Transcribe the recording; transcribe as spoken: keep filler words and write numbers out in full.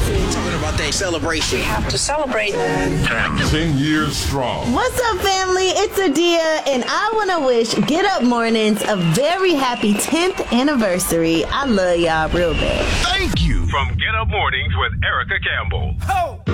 Talking about that celebration. We have to celebrate. Ten years strong. What's up, family? It's Adia, and I want to wish Get Up Mornings a very happy tenth anniversary. I love y'all real bad. Thank you. From Get Up Mornings with Erica Campbell. Ho!